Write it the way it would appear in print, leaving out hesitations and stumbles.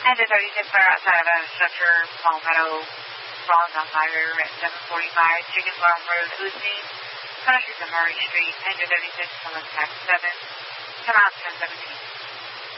And the 36 are outside of a structure, Long Meadow, Rollins on Fire at 745 Chicken Farm Road, Oosney. Country to Murray Street, and 36 on the tax 7. Come out 1017.